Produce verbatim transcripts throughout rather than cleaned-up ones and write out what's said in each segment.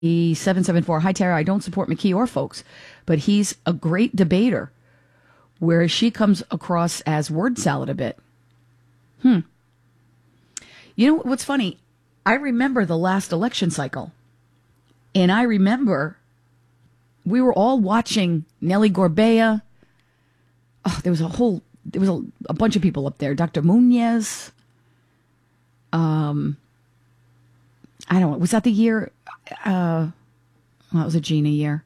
seven seven four. Hi, Tara. I don't support McKee or folks, but he's a great debater, whereas she comes across as word salad a bit. Hmm. You know what's funny? I remember the last election cycle, and I remember we were all watching Nelly Gorbea. Oh, there was a whole, there was a, a bunch of people up there. Doctor Muñez. Um, I don't know. Was that the year? Uh, well, it was a Gina year.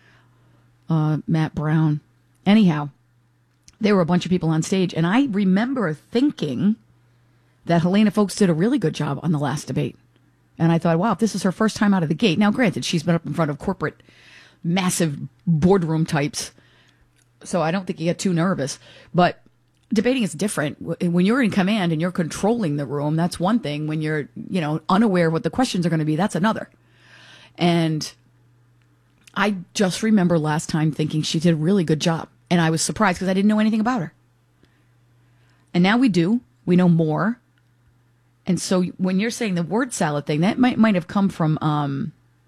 Uh, Matt Brown. Anyhow, there were a bunch of people on stage, and I remember thinking that Helena Foulkes did a really good job on the last debate. And I thought, wow, if this is her first time out of the gate. Now, granted, she's been up in front of corporate, massive boardroom types, so I don't think you get too nervous. But debating is different. When you're in command and you're controlling the room, that's one thing. When you're, you know, unaware what the questions are going to be, that's another. And I just remember last time thinking she did a really good job. And I was surprised because I didn't know anything about her. And now we do. We know more. And so when you're saying the word salad thing, that might might have come from um,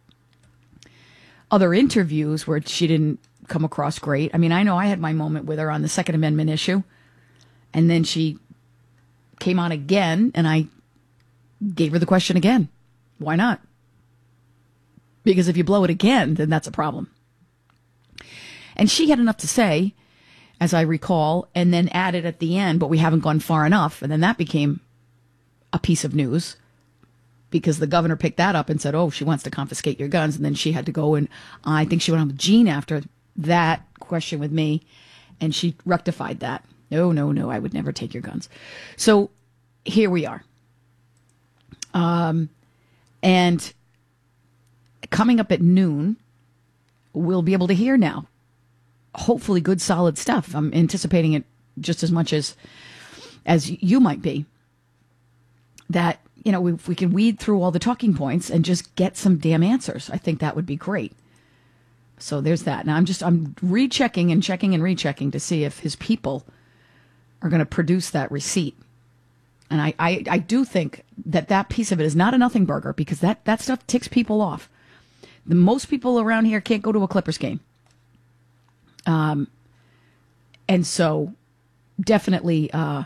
other interviews where she didn't come across great. I mean, I know I had my moment with her on the Second Amendment issue. And then she came on again, and I gave her the question again. Why not? Because if you blow it again, then that's a problem. And she had enough to say, as I recall, and then added at the end, but we haven't gone far enough. And then that became a piece of news because the governor picked that up and said, oh, she wants to confiscate your guns. And then she had to go, and I think she went on with Gene after that question with me, and she rectified that. No, no, no, I would never take your guns. So here we are. Um, and coming up at noon, we'll be able to hear now. Hopefully good, solid stuff. I'm anticipating it just as much as as you might be. That, you know, if we can weed through all the talking points and just get some damn answers, I think that would be great. So there's that. Now I'm just, I'm rechecking and checking and rechecking to see if his people are going to produce that receipt. And I, I, I do think that that piece of it is not a nothing burger because that, that stuff ticks people off. The most people around here can't go to a Clippers game. Um, and so definitely, uh,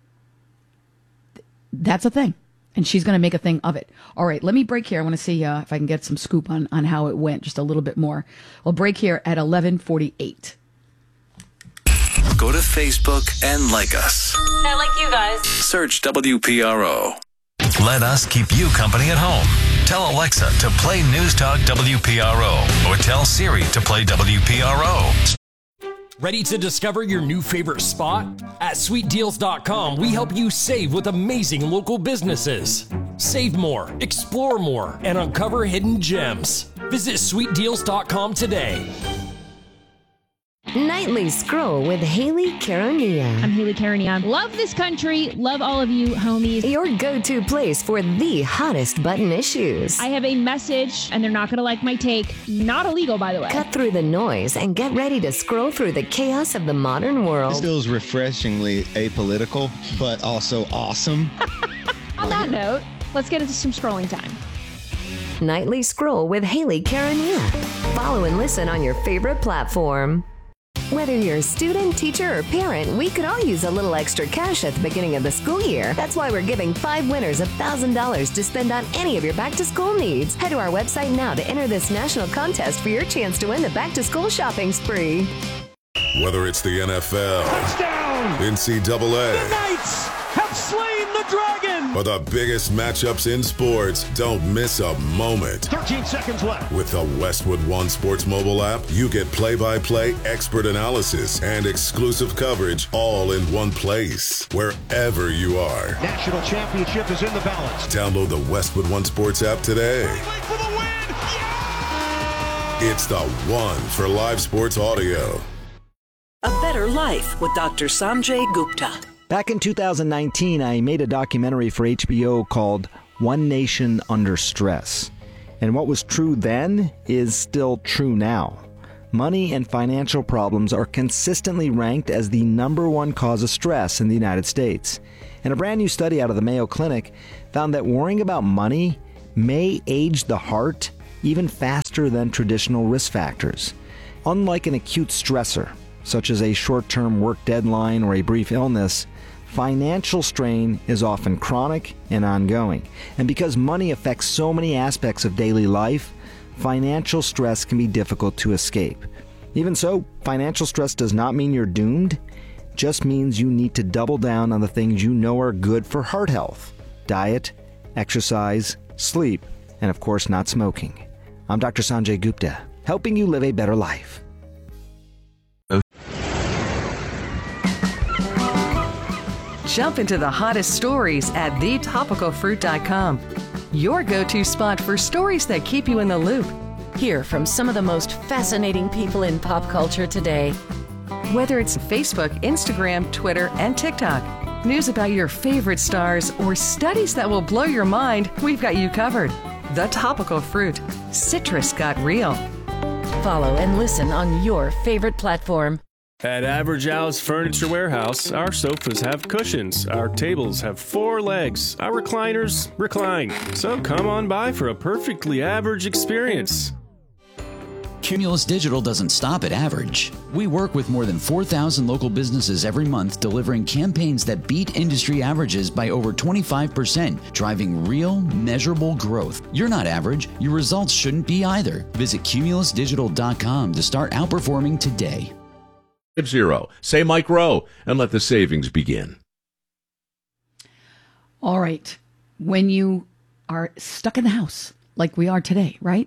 th- that's a thing. And she's going to make a thing of it. All right, let me break here. I want to see uh, if I can get some scoop on, on how it went, just a little bit more. We'll break here at eleven forty-eight. Go to Facebook and like us. I like you guys. Search W P R O. Let us keep you company at home. Tell Alexa to play News Talk W P R O or tell Siri to play W P R O. Ready to discover your new favorite spot? At sweet deals dot com, we help you save with amazing local businesses. Save more, explore more, and uncover hidden gems. Visit sweet deals dot com today. Nightly Scroll with Haley Caronia. I'm Haley Caronia. Love this country. Love all of you, homies. Your go-to place for the hottest button issues. I have a message, and they're not going to like my take. Not illegal, by the way. Cut through the noise and get ready to scroll through the chaos of the modern world. This feels refreshingly apolitical, but also awesome. On that note, let's get into some scrolling time. Nightly Scroll with Haley Caronia. Follow and listen on your favorite platform. Whether you're a student, teacher, or parent, we could all use a little extra cash at the beginning of the school year. That's why we're giving five winners one thousand dollars to spend on any of your back-to-school needs. Head to our website now to enter this national contest for your chance to win the back-to-school shopping spree. Whether it's the N F L, touchdown, N C double A, the Knights have slain the dragon, or the biggest matchups in sports, don't miss a moment. thirteen seconds left. With the Westwood One Sports mobile app, you get play-by-play, expert analysis, and exclusive coverage all in one place, wherever you are. National championship is in the balance. Download the Westwood One Sports app today. For the win. Yeah! It's the one for live sports audio. A Better Life with Doctor Sanjay Gupta. Back in two thousand nineteen, I made a documentary for H B O called One Nation Under Stress. And what was true then is still true now. Money and financial problems are consistently ranked as the number one cause of stress in the United States. And a brand new study out of the Mayo Clinic found that worrying about money may age the heart even faster than traditional risk factors. Unlike an acute stressor, such as a short-term work deadline or a brief illness, financial strain is often chronic and ongoing. And because money affects so many aspects of daily life, financial stress can be difficult to escape. Even so, financial stress does not mean you're doomed. It just means you need to double down on the things you know are good for heart health: diet, exercise, sleep, and of course not smoking. I'm Doctor Sanjay Gupta, helping you live a better life. Jump into the hottest stories at the topical fruit dot com. Your go-to spot for stories that keep you in the loop. Hear from some of the most fascinating people in pop culture today. Whether it's Facebook, Instagram, Twitter, and TikTok, news about your favorite stars, or studies that will blow your mind, we've got you covered. The Topical Fruit. Citrus got real. Follow and listen on your favorite platform. At Average Al's Furniture Warehouse, our sofas have cushions, our tables have four legs, our recliners recline. So come on by for a perfectly average experience. Cumulus Digital doesn't stop at average. We work with more than four thousand local businesses every month, delivering campaigns that beat industry averages by over twenty-five percent, driving real, measurable growth. You're not average. Your results shouldn't be either. Visit cumulus digital dot com to start outperforming today. Zero. Say Mike Rowe and let the savings begin. All right. When you are stuck in the house like we are today, right?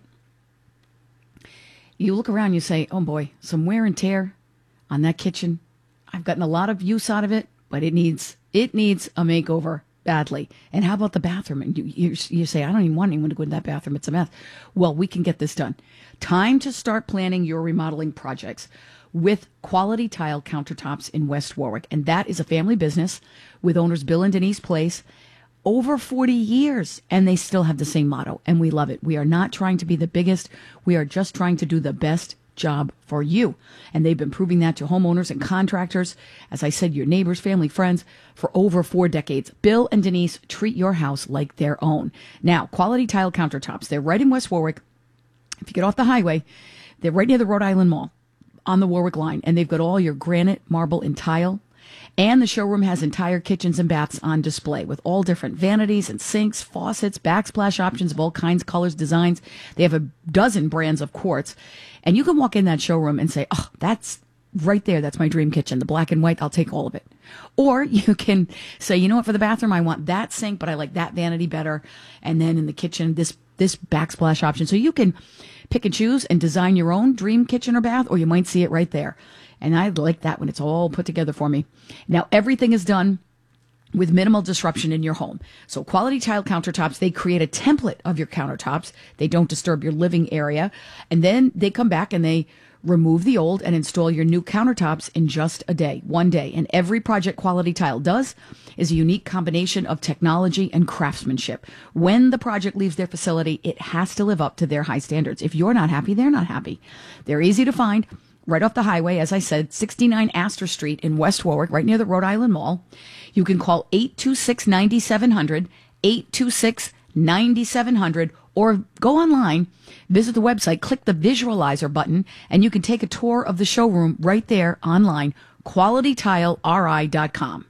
You look around, you say, oh boy, some wear and tear on that kitchen. I've gotten a lot of use out of it, but it needs it needs a makeover badly. And how about the bathroom? And you, you, you say, I don't even want anyone to go in that bathroom. It's a mess. Well, we can get this done. Time to start planning your remodeling projects with Quality Tile Countertops in West Warwick. And that is a family business with owners Bill and Denise Place. Over forty years, and they still have the same motto, and we love it. We are not trying to be the biggest. We are just trying to do the best job for you. And they've been proving that to homeowners and contractors, as I said, your neighbors, family, friends, for over four decades. Bill and Denise treat your house like their own. Now, Quality Tile Countertops, they're right in West Warwick. If you get off the highway, they're right near the Rhode Island Mall on the Warwick line, and they've got all your granite, marble, and tile. And the showroom has entire kitchens and baths on display with all different vanities and sinks, faucets, backsplash options of all kinds, colors, designs. They have a dozen brands of quartz. And you can walk in that showroom and say, oh, that's right there. That's my dream kitchen. The black and white, I'll take all of it. Or you can say, you know what, for the bathroom, I want that sink, but I like that vanity better. And then in the kitchen, this this backsplash option. So you can pick and choose and design your own dream kitchen or bath, or you might see it right there. And I like that when it's all put together for me. Now, everything is done with minimal disruption in your home. So Quality Tile Countertops, they create a template of your countertops. They don't disturb your living area. And then they come back and they remove the old and install your new countertops in just a day, one day. And every project Quality Tile does is a unique combination of technology and craftsmanship. When the project leaves their facility, it has to live up to their high standards. If you're not happy, they're not happy. They're easy to find. Right off the highway, as I said, sixty-nine Astor Street in West Warwick, right near the Rhode Island Mall. You can call eight two six, nine seven zero zero, eight two six, nine seven zero zero, or go online, visit the website, click the visualizer button, and you can take a tour of the showroom right there online, quality tile r i dot com.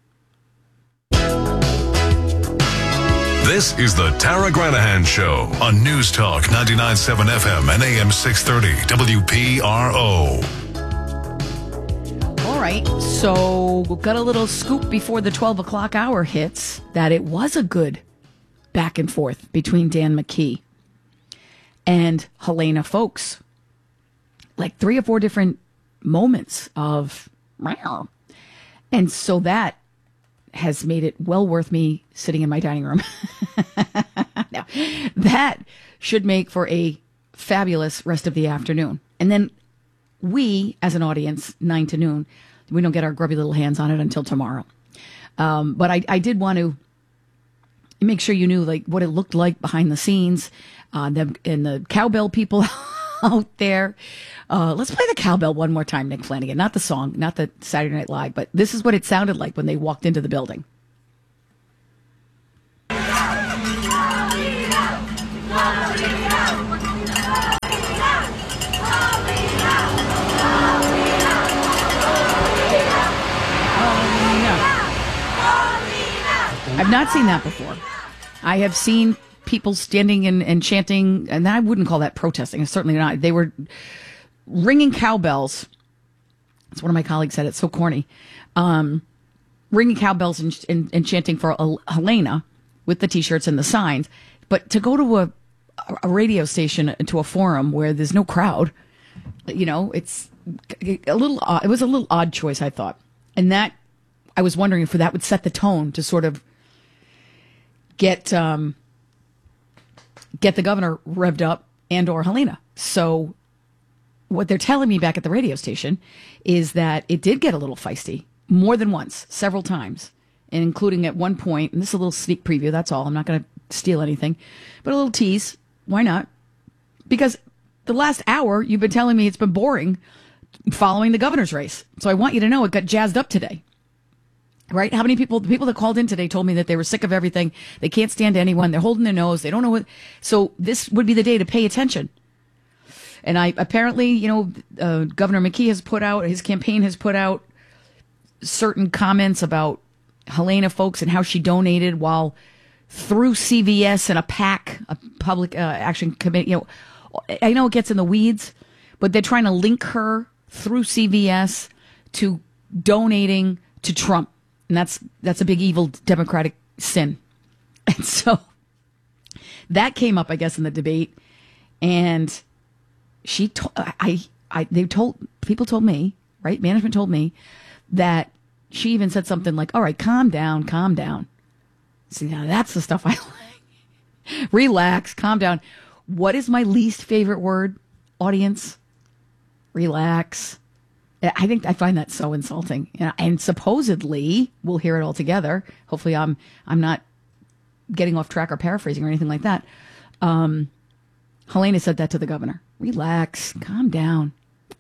This is the Tara Granahan Show on News Talk ninety-nine point seven F M and A M six thirty W P R O. All right, so we've got a little scoop before the twelve o'clock hour hits that it was a good back and forth between Dan McKee and Helena Folks. Like three or four different moments of, and so that has made it well worth me sitting in my dining room. Now, that should make for a fabulous rest of the afternoon. And then we, as an audience, nine to noon, we don't get our grubby little hands on it until tomorrow. Um, but I, I did want to make sure you knew like what it looked like behind the scenes, uh, the, and the cowbell people out there. Uh, let's play the cowbell one more time, Nick Flanagan. Not the song, not the Saturday Night Live, but this is what it sounded like when they walked into the building. have not seen that before. I have seen people standing and, and chanting, and I wouldn't call that protesting. It's certainly not. They were ringing cowbells. As one of my colleagues said, it's so corny. Um, ringing cowbells and, and, and chanting for Helena with the T-shirts and the signs. But to go to a, a radio station, to a forum where there's no crowd, you know, it's a little odd. It was a little odd choice, I thought. And that, I was wondering if that would set the tone to sort of get um, get the governor revved up and or Helena. So what they're telling me back at the radio station is that it did get a little feisty more than once, several times, and including at one point, and this is a little sneak preview, that's all. I'm not going to steal anything, but a little tease. Why not? Because the last hour, you've been telling me it's been boring following the governor's race. So I want you to know it got jazzed up today. Right? How many people, the people that called in today told me that they were sick of everything. They can't stand anyone. They're holding their nose. They don't know what. So this would be the day to pay attention. And I apparently, you know, uh, Governor McKee has put out, his campaign has put out certain comments about Helena folks and how she donated while through C V S and a PAC, a public uh, action committee. You know, I know it gets in the weeds, but they're trying to link her through C V S to donating to Trump. And that's that's a big evil Democratic sin. And so that came up, I guess, in the debate. And she told, I, I, they told, people told me, right? Management told me that she even said something like, all right, calm down, calm down. See, now that's the stuff I like. Relax, calm down. What is my least favorite word, audience? Relax. I think I find that so insulting. And, and supposedly, we'll hear it all together. Hopefully I'm I'm not getting off track or paraphrasing or anything like that. Um, Helena said that to the governor. Relax, calm down.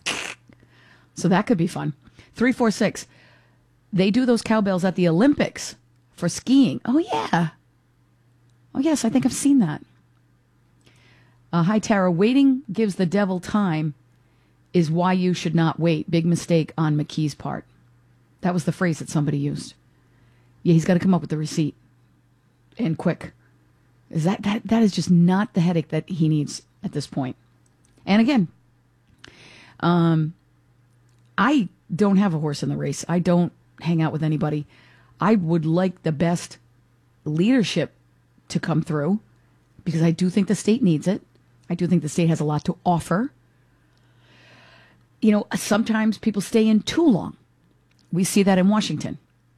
So that could be fun. three four six. They do those cowbells at the Olympics for skiing. Oh, yeah. Oh, yes, I think I've seen that. Uh, hi, Tara. Waiting gives the devil time is why you should not wait. Big mistake on McKee's part. That was the phrase that somebody used. Yeah, he's got to come up with the receipt. And quick. Is that, that that is just not the headache that he needs at this point. And again, um, I don't have a horse in the race. I don't hang out with anybody. I would like the best leadership to come through because I do think the state needs it. I do think the state has a lot to offer. You know, sometimes people stay in too long. We see that in Washington.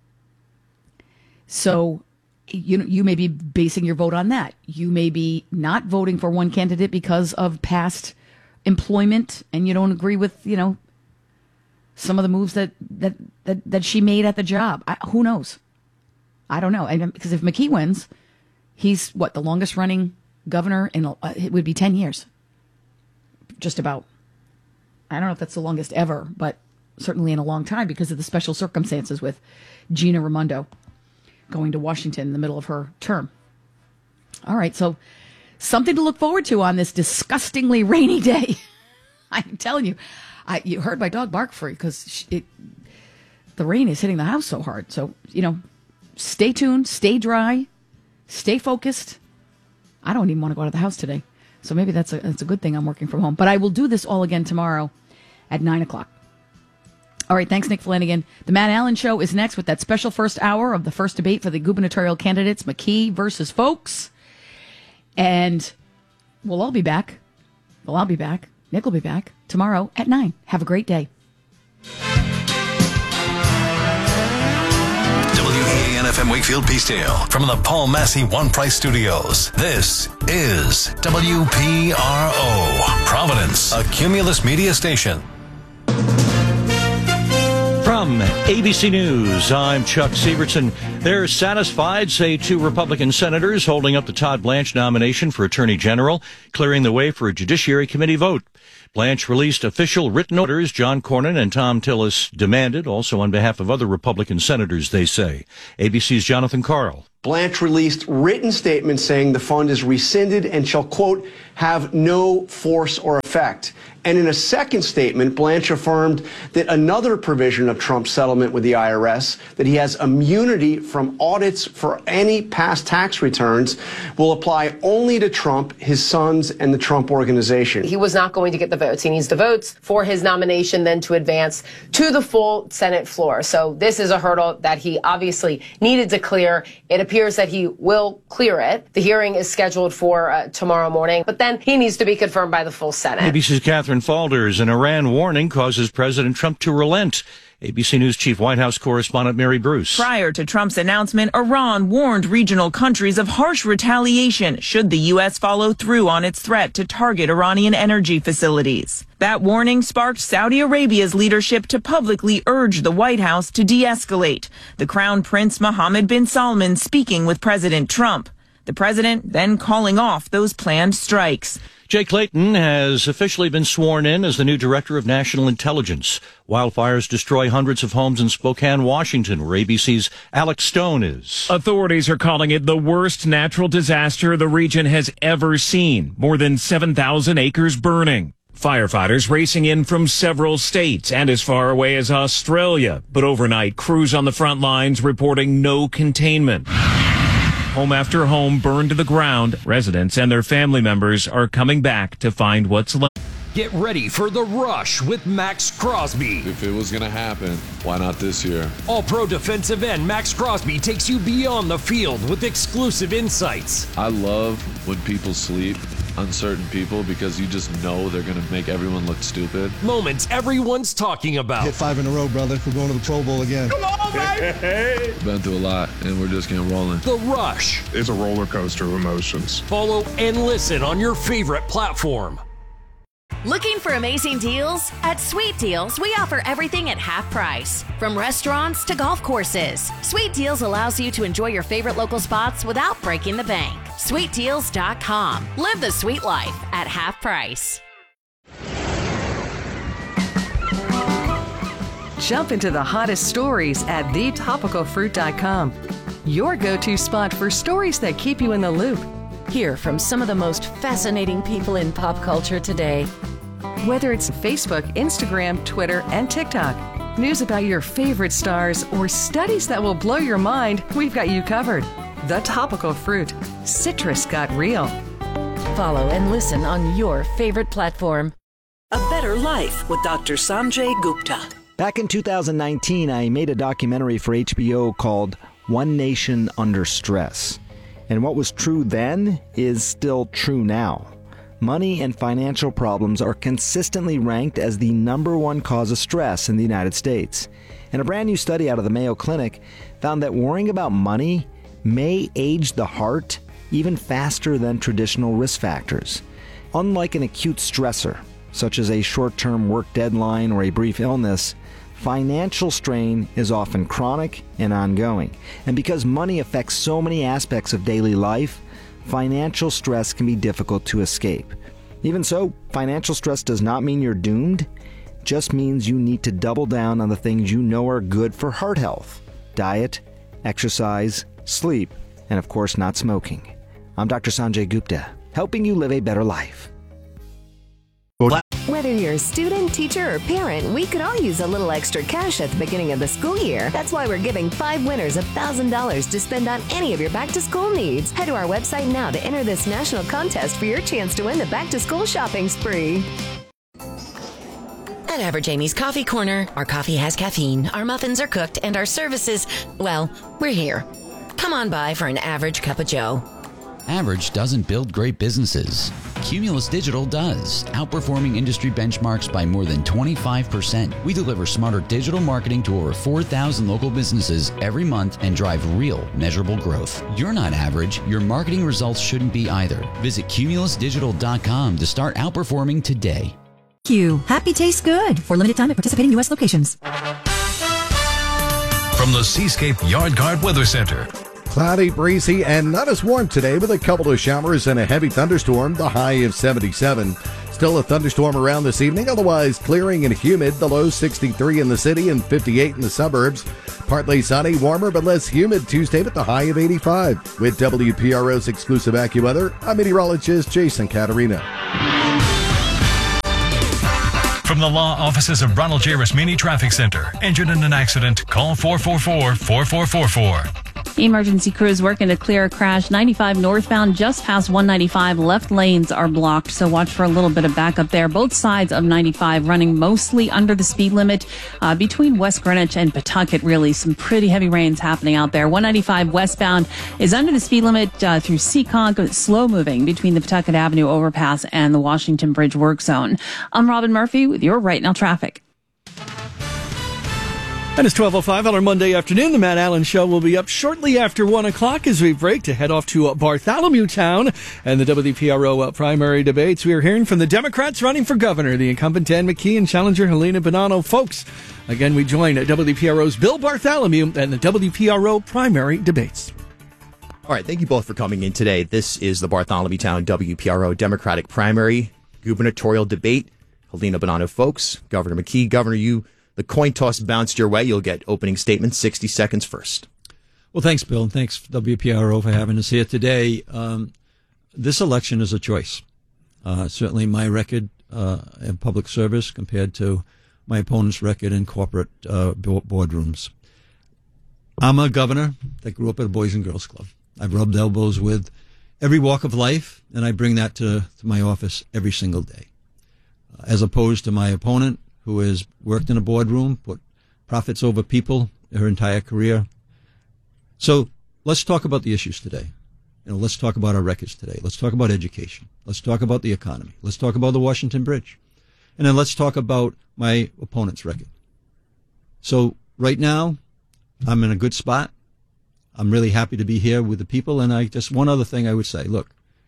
So, you know, you may be basing your vote on that. You may be not voting for one candidate because of past employment and you don't agree with, you know, some of the moves that, that, that, that she made at the job. I, who knows? I don't know. And because if McKee wins, he's, what, the longest running governor in, uh, it would be ten years. Just about. I don't know if that's the longest ever, but certainly in a long time because of the special circumstances with Gina Raimondo going to Washington in the middle of her term. All right, so something to look forward to on this disgustingly rainy day. I'm telling you, I you heard my dog bark for you because it the rain is hitting the house so hard. So, you know, stay tuned, stay dry, stay focused. I don't even want to go out of the house today. So maybe that's a, that's a good thing I'm working from home. But I will do this all again tomorrow at nine o'clock. All right, thanks, Nick Flanagan. The Matt Allen Show is next with that special first hour of the first debate for the gubernatorial candidates, McKee versus Folks. And we'll all be back. Well, I'll be back. Nick will be back tomorrow at nine. Have a great day. W E A N F M Wakefield Peacedale from the Paul Massey One Price Studios. This is W P R O, Providence, a Cumulus media station. From A B C News, I'm Chuck Sievertson. They're satisfied, say two Republican senators holding up the Todd Blanche nomination for Attorney General, clearing the way for a Judiciary Committee vote. Blanche released official written orders John Cornyn and Tom Tillis demanded, also on behalf of other Republican senators, they say. A B C's Jonathan Carl. Blanche released written statements saying the fund is rescinded and shall, quote, have no force or effect. And in a second statement, Blanche affirmed that another provision of Trump's settlement with the I R S, that he has immunity from audits for any past tax returns, will apply only to Trump, his sons, and the Trump Organization. He was not going to get the votes. He needs the votes for his nomination then to advance to the full Senate floor. So this is a hurdle that he obviously needed to clear. It appears that he will clear it. The hearing is scheduled for uh, tomorrow morning, but then he needs to be confirmed by the full Senate. A B C's Catherine Falders. An Iran warning causes President Trump to relent. A B C News Chief White House correspondent Mary Bruce. Prior to Trump's announcement, Iran warned regional countries of harsh retaliation should the U S follow through on its threat to target Iranian energy facilities. That warning sparked Saudi Arabia's leadership to publicly urge the White House to de-escalate. The Crown Prince Mohammed bin Salman speaking with President Trump. The president then calling off those planned strikes. Jay Clayton has officially been sworn in as the new Director of National Intelligence. Wildfires destroy hundreds of homes in Spokane, Washington, where A B C's Alex Stone is. Authorities are calling it the worst natural disaster the region has ever seen. More than seven thousand acres burning. Firefighters racing in from several states and as far away as Australia. But overnight, crews on the front lines reporting no containment. Home after home burned to the ground. Residents and their family members are coming back to find what's left. Get ready for The Rush with Max Crosby. If it was going to happen, why not this year? All-pro defensive end Max Crosby takes you beyond the field with exclusive insights. I love when people sleep, uncertain people, because you just know they're going to make everyone look stupid. Moments everyone's talking about. Hit five in a row, brother. We're going to the Pro Bowl again. Come on, baby! Been through a lot, and we're just getting rolling. The Rush. It's a roller coaster of emotions. Follow and listen on your favorite platform. Looking for amazing deals? At Sweet Deals, we offer everything at half price. From restaurants to golf courses, Sweet Deals allows you to enjoy your favorite local spots without breaking the bank. sweet deals dot com. Live the sweet life at half price. Jump into the hottest stories at the topical fruit dot com. Your go-to spot for stories that keep you in the loop. Hear from some of the most fascinating people in pop culture today. Whether it's Facebook, Instagram, Twitter, and TikTok, news about your favorite stars, or studies that will blow your mind, we've got you covered. The Topical Fruit. Citrus got real. Follow and listen on your favorite platform. A Better Life with Doctor Sanjay Gupta. Back in two thousand nineteen, I made a documentary for H B O called One Nation Under Stress. And what was true then is still true now. Money and financial problems are consistently ranked as the number one cause of stress in the United States. And a brand new study out of the Mayo Clinic found that worrying about money may age the heart even faster than traditional risk factors. Unlike an acute stressor, such as a short-term work deadline or a brief illness, financial strain is often chronic and ongoing. And because money affects so many aspects of daily life, financial stress can be difficult to escape. Even so, financial stress does not mean you're doomed. It just means you need to double down on the things you know are good for heart health: diet, exercise, sleep, and of course not smoking. I'm Doctor Sanjay Gupta, helping you live a better life. Whether you're a student, teacher, or parent, we could all use a little extra cash at the beginning of the school year. That's why we're giving five winners one thousand dollars to spend on any of your back-to-school needs. Head to our website now to enter this national contest for your chance to win the back-to-school shopping spree. At Average Amy's Coffee Corner, our coffee has caffeine, our muffins are cooked, and our services, well, we're here. Come on by for an average cup of joe. Average doesn't build great businesses. Cumulus Digital does, outperforming industry benchmarks by more than twenty-five percent. We deliver smarter digital marketing to over four thousand local businesses every month and drive real, measurable growth. You're not average. Your marketing results shouldn't be either. Visit cumulus digital dot com to start outperforming today. Q. Happy tastes good. For limited time at participating U S locations. From the Seascape Yard Guard Weather Center. Cloudy, breezy, and not as warm today with a couple of showers and a heavy thunderstorm, the high of seventy-seven. Still a thunderstorm around this evening, otherwise clearing and humid, the low sixty-three in the city and fifty-eight in the suburbs. Partly sunny, warmer but less humid Tuesday with the high of eighty-five. With W P R O's exclusive AccuWeather, I'm meteorologist Jason Caterina. From the law offices of Ronald J. Rasmini Traffic Center. Injured in an accident? Call four four four, four four four four. Emergency crews working to clear a crash. ninety-five northbound just past one ninety-five. Left lanes are blocked, so watch for a little bit of backup there. Both sides of ninety-five running mostly under the speed limit uh, between West Greenwich and Pawtucket. Really, some pretty heavy rains happening out there. one ninety-five westbound is under the speed limit uh, through Seekonk, slow moving between the Pawtucket Avenue overpass and the Washington Bridge work zone. I'm Robin Murphy with your Right Now traffic. And it's twelve oh five on our Monday afternoon. The Matt Allen Show will be up shortly after one o'clock as we break to head off to Bartholomew Town and the W P R O primary debates. We are hearing from the Democrats running for governor, the incumbent Dan McKee and challenger Helena Bonanno. Folks, again, we join W P R O's Bill Bartholomew and the W P R O primary debates. All right, thank you both for coming in today. This is the Bartholomew Town W P R O Democratic primary gubernatorial debate. Helena Bonanno, folks, Governor McKee. Governor, you... The coin toss bounced your way. You'll get opening statements, sixty seconds first. Well, thanks, Bill, and thanks, W P R O, for having us here today. Um, this election is a choice. Uh, certainly my record uh, in public service compared to my opponent's record in corporate uh, boardrooms. I'm a governor that grew up at a Boys and Girls Club. I've rubbed elbows with every walk of life, and I bring that to, to my office every single day. Uh, as opposed to my opponent, who has worked in a boardroom, put profits over people her entire career. So let's talk about the issues today. You know, let's talk about our records today. Let's talk about education. Let's talk about the economy. Let's talk about the Washington Bridge. And then let's talk about my opponent's record. So right now, I'm in a good spot. I'm really happy to be here with the people. And I just, one other thing I would say, look,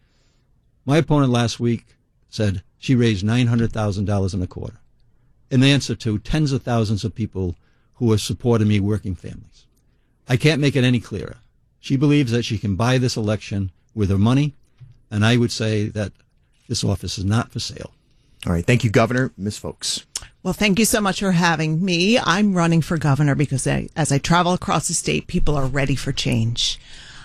my opponent last week said she raised nine hundred thousand dollars in a quarter. In answer to tens of thousands of people who have supported me, working families. I can't make it any clearer. She believes that she can buy this election with her money, and I would say that this office is not for sale. All right. Thank you, Governor. Miz Folks. Well, thank you so much for having me. I'm running for governor because I, as I travel across the state, people are ready for change.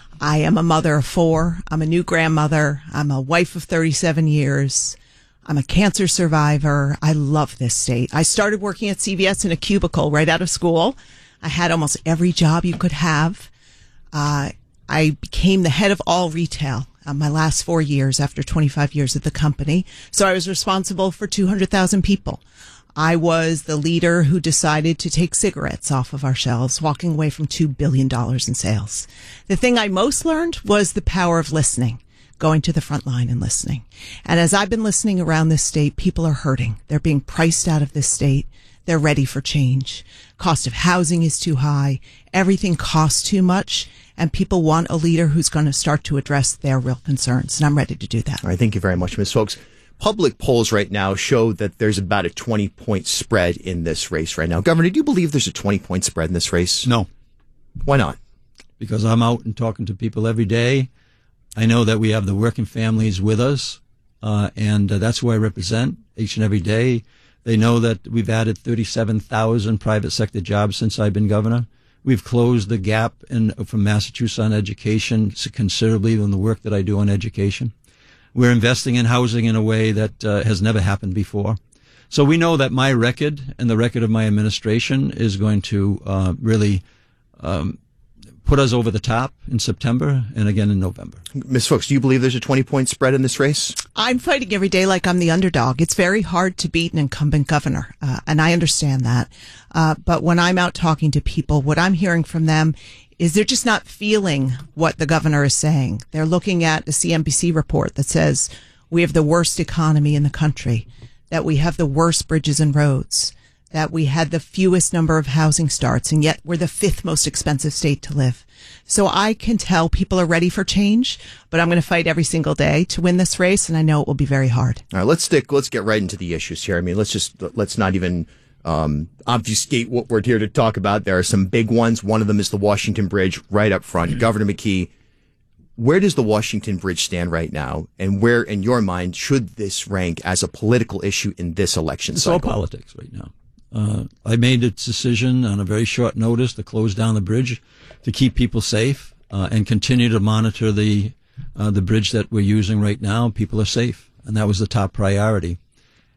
I am a mother of four. I'm a new grandmother. I'm a wife of thirty-seven years. I'm a cancer survivor. I love this state. I started working at C V S in a cubicle right out of school. I had almost every job you could have. Uh, I became the head of all retail uh, my last four years after twenty-five years at the company. So I was responsible for two hundred thousand people. I was the leader who decided to take cigarettes off of our shelves, walking away from two billion dollars in sales. The thing I most learned was the power of listening. Going to the front line and listening. And as I've been listening around this state, people are hurting. They're being priced out of this state. They're ready for change. Cost of housing is too high. Everything costs too much. And people want a leader who's going to start to address their real concerns. And I'm ready to do that. All right. Thank you very much, Miz Folks. Public polls right now show that there's about a twenty-point spread in this race right now. Governor, do you believe there's a twenty-point spread in this race? No. Why not? Because I'm out and talking to people every day. I know that we have the working families with us, uh, and uh, that's who I represent each and every day. They know that we've added thirty-seven thousand private sector jobs since I've been governor. We've closed the gap in, from Massachusetts on education considerably in the work that I do on education. We're investing in housing in a way that uh, has never happened before. So we know that my record and the record of my administration is going to uh, really um, put us over the top in September and again in November. Miz Folks, do you believe there's a twenty-point spread in this race? I'm fighting every day like I'm the underdog. It's very hard to beat an incumbent governor, uh, and I understand that. Uh, but when I'm out talking to people, what I'm hearing from them is they're just not feeling what the governor is saying. They're looking at a C N B C report that says we have the worst economy in the country, that we have the worst bridges and roads, that we had the fewest number of housing starts, and yet we're the fifth most expensive state to live. So I can tell people are ready for change, but I'm going to fight every single day to win this race, and I know it will be very hard. All right, let's stick. Let's get right into the issues here. I mean, let's just let's not even um, obfuscate what we're here to talk about. There are some big ones. One of them is the Washington Bridge, right up front. Governor McKee, where does the Washington Bridge stand right now, and where, in your mind, should this rank as a political issue in this election it's cycle? It's all politics right now. Uh, I made a decision on a very short notice to close down the bridge to keep people safe uh, and continue to monitor the uh, the bridge that we're using right now. People are safe, and that was the top priority.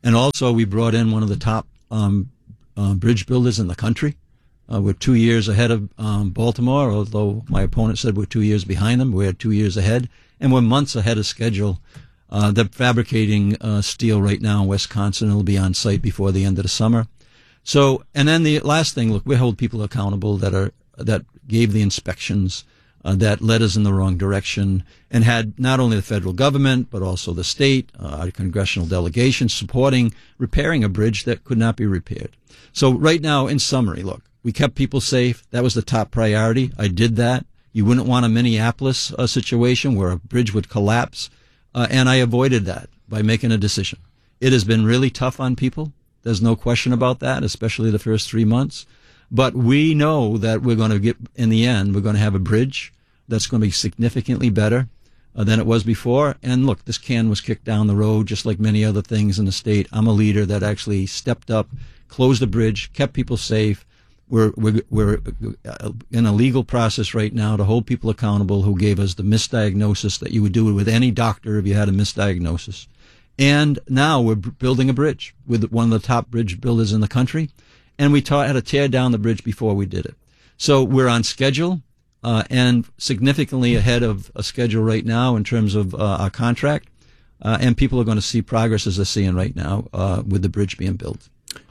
And also, we brought in one of the top um, uh, bridge builders in the country. Uh, we're two years ahead of um, Baltimore, although my opponent said we're two years behind them. We're two years ahead, and we're months ahead of schedule. Uh, they're fabricating uh, steel right now in Wisconsin. It'll be on site before the end of the summer. So, and then the last thing, look, we hold people accountable that are that gave the inspections, uh, that led us in the wrong direction, and had not only the federal government but also the state, uh, our congressional delegation supporting repairing a bridge that could not be repaired. So, right now, in summary, look, we kept people safe. That was the top priority. I did that. You wouldn't want a Minneapolis uh, situation where a bridge would collapse. Uh, and I avoided that by making a decision. It has been really tough on people. There's no question about that, especially the first three months. But we know that we're going to get, in the end, we're going to have a bridge that's going to be significantly better uh, than it was before. And look, this can was kicked down the road, just like many other things in the state. I'm a leader that actually stepped up, closed the bridge, kept people safe. We're, we're, we're in a legal process right now to hold people accountable who gave us the misdiagnosis that you would do with any doctor if you had a misdiagnosis. And now we're building a bridge with one of the top bridge builders in the country. And we taught how to tear down the bridge before we did it. So we're on schedule uh, and significantly ahead of a schedule right now in terms of uh, our contract. Uh, and people are going to see progress as they're seeing right now uh, with the bridge being built.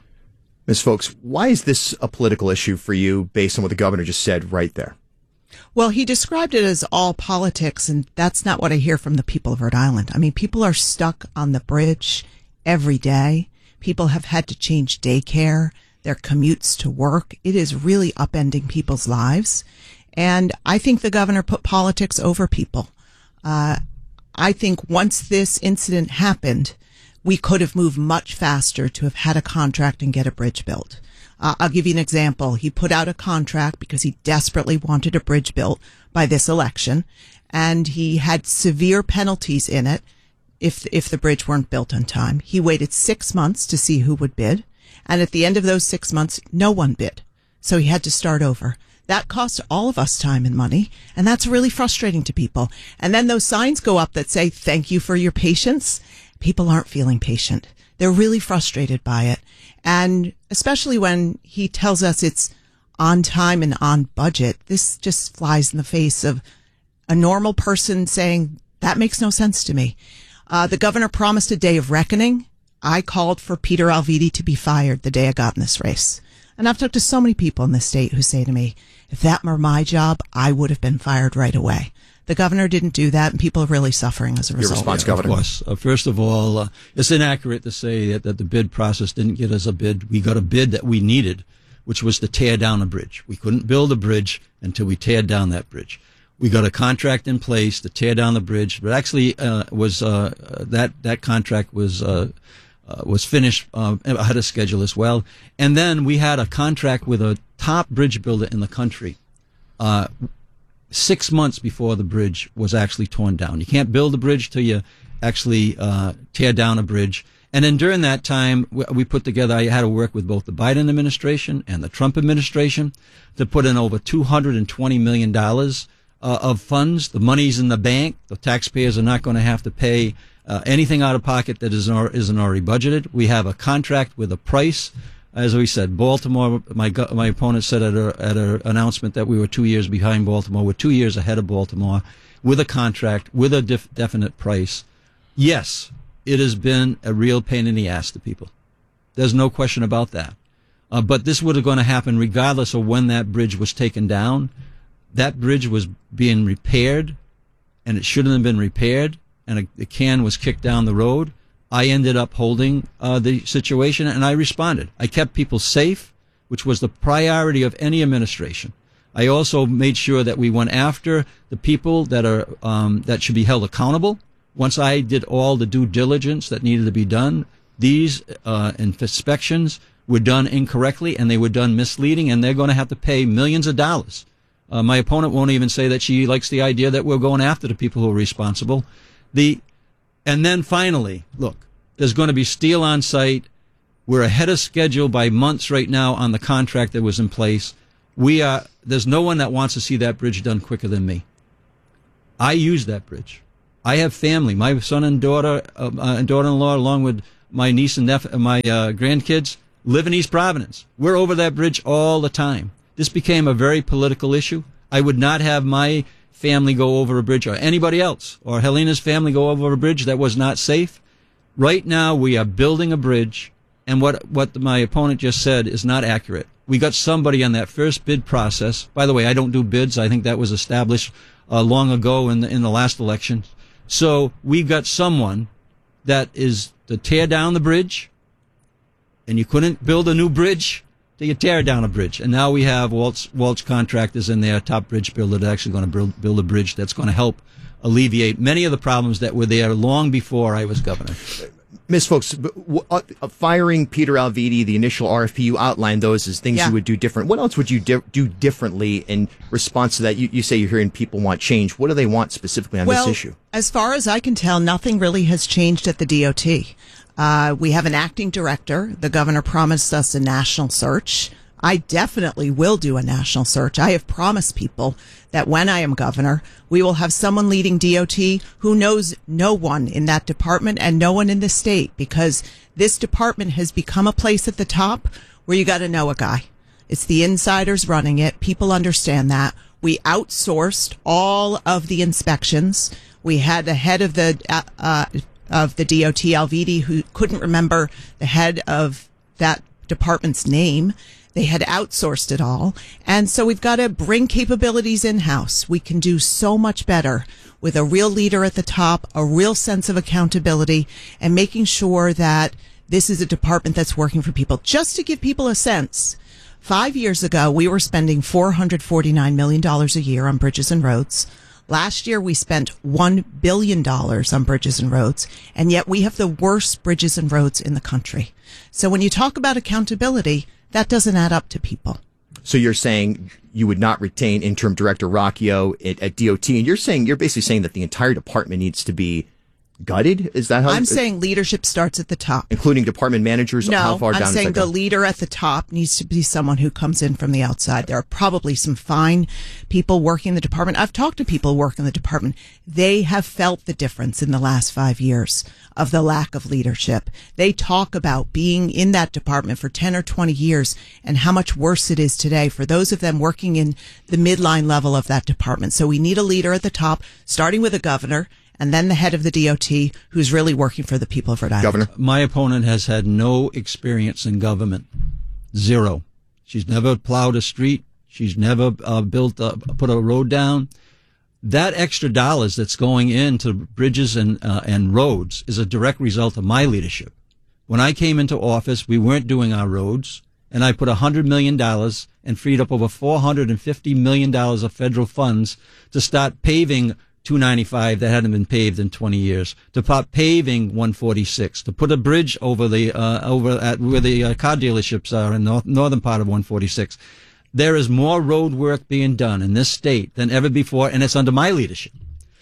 Miz Folks, why is this a political issue for you based on what the governor just said right there? Well, he described it as all politics, and that's not what I hear from the people of Rhode Island. I mean, people are stuck on the bridge every day. People have had to change daycare, their commutes to work. It is really upending people's lives. And I think the governor put politics over people. Uh, I think once this incident happened, we could have moved much faster to have had a contract and get a bridge built. Uh, I'll give you an example. He put out a contract because he desperately wanted a bridge built by this election, and he had severe penalties in it if if the bridge weren't built on time. He waited six months to see who would bid, and at the end of those six months, no one bid. So he had to start over. That costs all of us time and money, and that's really frustrating to people. And then those signs go up that say, thank you for your patience. People aren't feeling patient. They're really frustrated by it. And especially when he tells us it's on time and on budget, this just flies in the face of a normal person saying, that makes no sense to me. Uh, the governor promised a day of reckoning. I called for Peter Alviti to be fired the day I got in this race. And I've talked to so many people in the state who say to me, if that were my job, I would have been fired right away. The governor didn't do that, and people are really suffering as a result. Your response, Governor? Of course. Uh, first of all, uh, it's inaccurate to say that, that the bid process didn't get us a bid. We got a bid that we needed, which was to tear down a bridge. We couldn't build a bridge until we teared down that bridge. We got a contract in place to tear down the bridge, but actually uh, was uh, that that contract was uh, uh, was finished uh, ahead of schedule as well. And then we had a contract with a top bridge builder in the country. Uh, Six months before the bridge was actually torn down. You can't build a bridge till you actually uh, tear down a bridge. And then during that time, we put together, I had to work with both the Biden administration and the Trump administration to put in over two hundred twenty million dollars uh, of funds. The money's in the bank. The taxpayers are not going to have to pay uh, anything out of pocket that isn't, isn't already budgeted. We have a contract with a price. As we said, Baltimore, my my opponent said at a, at an announcement that we were two years behind Baltimore. We're two years ahead of Baltimore with a contract, with a def- definite price. Yes, it has been a real pain in the ass to people. There's no question about that. Uh, but this would have going to happen regardless of when that bridge was taken down. That bridge was being repaired, and it shouldn't have been repaired, and a, a can was kicked down the road. I ended up holding uh, the situation, and I responded. I kept people safe, which was the priority of any administration. I also made sure that we went after the people that are um, that should be held accountable. Once I did all the due diligence that needed to be done, these uh, inspections were done incorrectly, and they were done misleading, and they're going to have to pay millions of dollars. Uh, my opponent won't even say that she likes the idea that we're going after the people who are responsible. The And then finally, look, there's going to be steel on site. We're ahead of schedule by months right now on the contract that was in place. We are, there's no one that wants to see that bridge done quicker than me. I use that bridge. I have family. My son and daughter uh, and daughter-in-law, along with my niece and nephew, my uh, grandkids live in East Providence. We're over that bridge all the time. This became a very political issue. I would not have my family go over a bridge, or anybody else, or Helena's family go over a bridge that was not safe. Right now, we are building a bridge, and what, what my opponent just said is not accurate. We got somebody on that first bid process. By the way, I don't do bids. I think that was established uh, long ago in the, in the last election. So we got someone that is to tear down the bridge, and you couldn't build a new bridge till you tear down a bridge. And now we have Waltz, Waltz Contractors in there, top bridge builder, that's actually going to build, build a bridge that's going to help alleviate many of the problems that were there long before I was governor. Miz Folks, uh, firing Peter Alviti, the initial R F P, you outlined those as things Yeah. you would do different. What else would you di- do differently in response to that? You, you say you're hearing people want change. What do they want specifically on well, this issue? As far as I can tell, nothing really has changed at the D O T. Uh, we have an acting director. The governor promised us a national search. I definitely will do a national search. I have promised people that when I am governor, we will have someone leading D O T who knows no one in that department and no one in the state, because this department has become a place at the top where you got to know a guy. It's the insiders running it. People understand that. We outsourced all of the inspections. We had the head of the uh, uh, of the D O T, Alviti, who couldn't remember the head of that department's name. They had outsourced it all. And so we've got to bring capabilities in-house. We can do so much better with a real leader at the top, a real sense of accountability, and making sure that this is a department that's working for people. Just to give people a sense, five years ago, we were spending four hundred forty-nine million dollars a year on bridges and roads. Last year, we spent one billion dollars on bridges and roads, and yet we have the worst bridges and roads in the country. So when you talk about accountability, that doesn't add up to people. So you're saying you would not retain interim director Rocchio at, at D O T, and you're saying you're basically saying that the entire department needs to be gutted? Is that how I'm saying leadership starts at the top, including department managers? No, how far I'm down saying does that the go? leader at the top needs to be someone who comes in from the outside. There are probably some fine people working in the department. I've talked to people working in the department. They have felt the difference in the last five years of the lack of leadership. They talk about being in that department for ten or twenty years and how much worse it is today for those of them working in the midline level of that department. So we need a leader at the top, starting with a governor, and then the head of the D O T, who's really working for the people of Rhode Island. Governor? My opponent has had no experience in government. Zero. She's never plowed a street. She's never uh, built, a, put a road down. That extra dollars that's going into bridges and uh, and roads is a direct result of my leadership. When I came into office, we weren't doing our roads, and I put one hundred million dollars and freed up over four hundred fifty million dollars of federal funds to start paving two ninety-five that hadn't been paved in twenty years, to put paving one forty-six, to put a bridge over the uh, over at where the uh, car dealerships are in the north, northern part of one forty-six. There is more road work being done in this state than ever before, and it's under my leadership.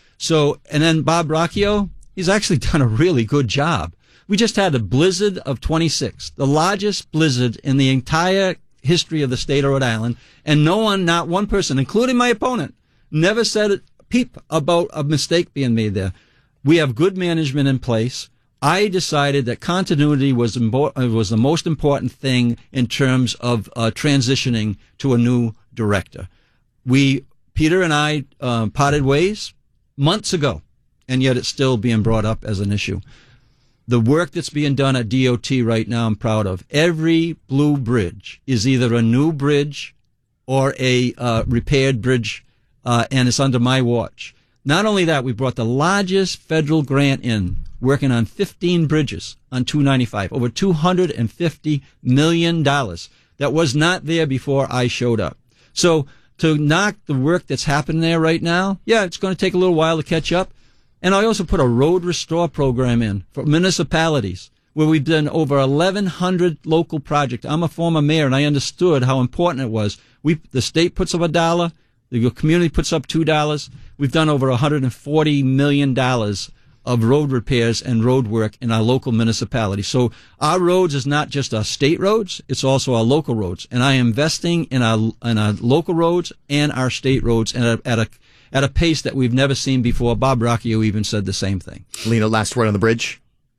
So, and then Bob Rocchio, he's actually done a really good job. We just had a blizzard of twenty-six, the largest blizzard in the entire history of the state of Rhode Island, and no one, not one person, including my opponent, never said a peep about a mistake being made there. We have good management in place. I decided that continuity was imbo- was the most important thing in terms of uh, transitioning to a new director. We, Peter and I, uh, parted ways months ago, and yet it's still being brought up as an issue. The work that's being done at D O T right now, I'm proud of. Every blue bridge is either a new bridge or a uh, repaired bridge, uh, and it's under my watch. Not only that, we brought the largest federal grant in, working on fifteen bridges on two ninety-five, over two hundred fifty million dollars. That was not there before I showed up. So to knock the work that's happening there right now, yeah, it's going to take a little while to catch up. And I also put a road restore program in for municipalities where we've done over eleven hundred local projects. I'm a former mayor, and I understood how important it was. We, the state puts up a dollar, the community puts up two dollars. We've done over one hundred forty million dollars of road repairs and road work in our local municipality. So our roads is not just our state roads, it's also our local roads. And I am investing in our in our local roads and our state roads at a, at a at a pace that we've never seen before. Bob Rocchio even said the same thing. Lena, last word on the bridge.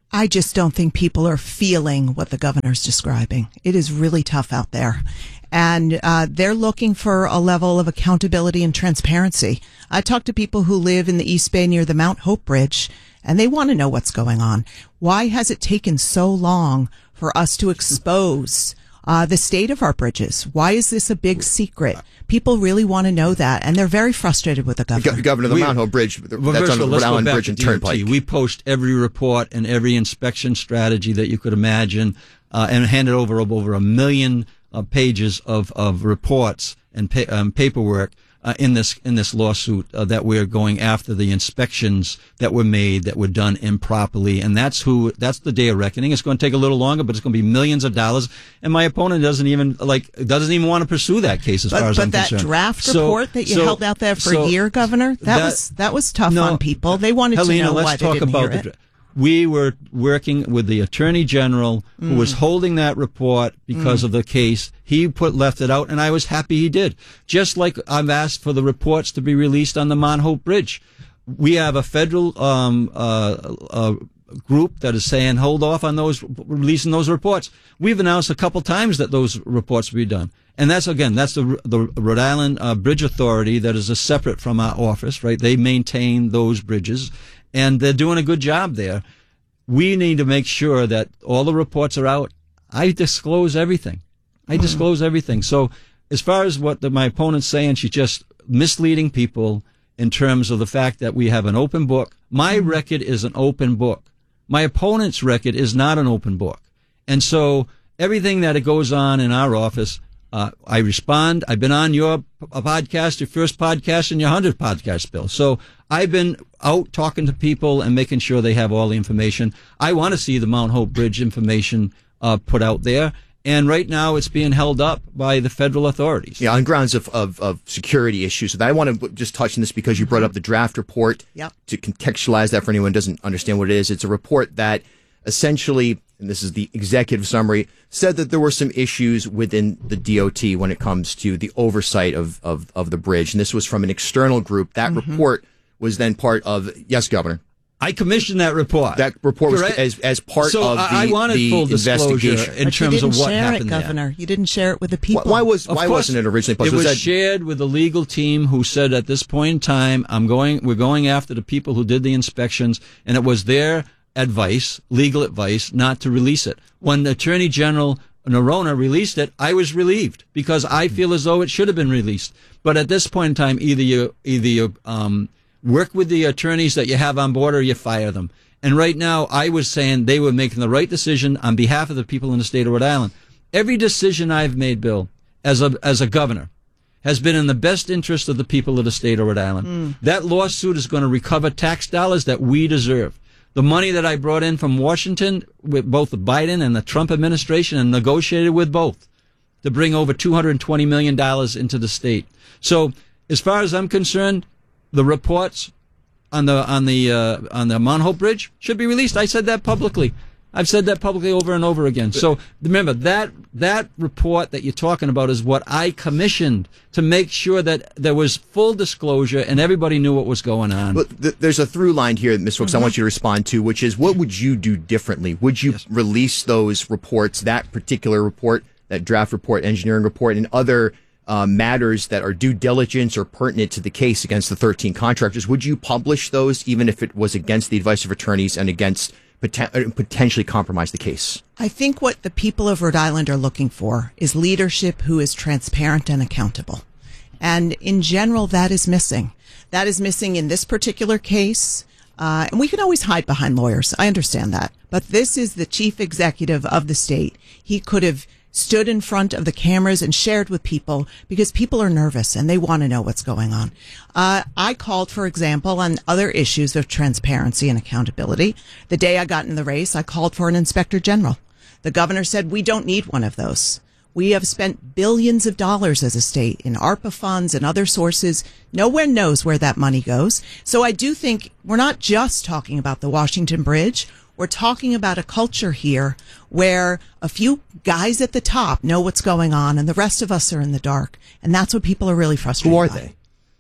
I just don't think people are feeling what the governor's describing. It is really tough out there. And uh, they're looking for a level of accountability and transparency. I talk to people who live in the East Bay near the Mount Hope Bridge, and they want to know what's going on. Why has it taken so long for us to expose uh, the state of our bridges? Why is this a big secret? People really want to know that, and they're very frustrated with the governor. Go- Governor, the We- Mount Hope Bridge, that's Well, on first the of all, Rhode let's go Island back Bridge to and D O T. Turnpike. We post every report and every inspection strategy that you could imagine, uh, and hand it over over a million uh, pages of, of reports and pa- um, paperwork uh, in this in this lawsuit uh, that we're going after the inspections that were made that were done improperly, and that's who that's the day of reckoning. It's going to take a little longer, but it's going to be millions of dollars. And my opponent doesn't even like doesn't even want to pursue that case as But, far as but I'm that concerned. draft So- report that you so- held out there for so a year, Governor, that, that- was that was tough No, on people. They wanted Helena, to know let's why talk they didn't about hear the. it. We were working with the Attorney General who Mm. was holding that report because Mm. of the case. He put left it out, and I was happy he did. Just like I've asked for the reports to be released on the Mount Hope Bridge. We have a federal um, uh, uh, group that is saying hold off on those releasing those reports. We've announced a couple times that those reports will be done. And that's, again, that's the the Rhode Island uh, Bridge Authority that is a separate from our office, right? They maintain those bridges, and they're doing a good job there. We need to make sure that all the reports are out. I disclose everything. I disclose everything. So as far as what the, my opponent's saying, she's just misleading people in terms of the fact that we have an open book. My record is an open book. My opponent's record is not an open book. And so everything that goes on in our office, uh, I respond. I've been on your p- podcast, your first podcast, and your hundredth podcast, Bill. So I've been out talking to people and making sure they have all the information. I want to see the Mount Hope Bridge information uh, put out there. And right now it's being held up by the federal authorities. Yeah, on grounds of, of, of security issues. And I want to just touch on this because you brought up the draft report. Yep. To contextualize that for anyone who doesn't understand what it is, it's a report that essentially, and this is the executive summary, said that there were some issues within the D O T when it comes to the oversight of, of, of the bridge. And this was from an external group. That Mm-hmm. report was then part of, yes, Governor. I commissioned that report. That report was Correct. as, as part so of the, I I wanted the full disclosure investigation. in But terms you didn't of what share happened it, there. Governor. You didn't share it with the people. Why, why was Of why course, wasn't it originally posted? It was, that, shared with the legal team who said at this point in time, I'm going, we're going after the people who did the inspections, and it was their advice, legal advice, not to release it. When the Attorney General Nerona released it, I was relieved because I feel as though it should have been released. But at this point in time, either you either you um, work with the attorneys that you have on board or you fire them. And right now, I was saying they were making the right decision on behalf of the people in the state of Rhode Island. Every decision I've made, Bill, as a as a governor, has been in the best interest of the people of the state of Rhode Island. Mm. That lawsuit is going to recover tax dollars that we deserve. The money that I brought in from Washington with both the Biden and the Trump administration and negotiated with both to bring over two hundred twenty million dollars into the state. So as far as I'm concerned, the reports on the on the uh, on the Mount Hope Bridge should be released. I said that publicly. I've said that publicly over and over again. So remember that that report that you're talking about is what I commissioned to make sure that there was full disclosure and everybody knew what was going on. But th- there's a through line here, Miz Wilkes, Mm-hmm. I want you to respond to, which is what would you do differently? Would you yes. release those reports, that particular report, that draft report, engineering report, and other uh, matters that are due diligence or pertinent to the case against the thirteen contractors? Would you publish those even if it was against the advice of attorneys and against poten- potentially compromise the case? I think what the people of Rhode Island are looking for is leadership who is transparent and accountable. And in general, that is missing. That is missing in this particular case. Uh, and we can always hide behind lawyers. I understand that. But this is the chief executive of the state. He could have stood in front of the cameras and shared with people because people are nervous and they want to know what's going on. Uh, I called, for example, on other issues of transparency and accountability. The day I got in the race, I called for an inspector general. The governor said, we don't need one of those. We have spent billions of dollars as a state in ARPA funds and other sources. No one knows where that money goes. So I do think we're not just talking about the Washington Bridge. We're talking about a culture here where a few guys at the top know what's going on and the rest of us are in the dark. And that's what people are really frustrated Who are by. they?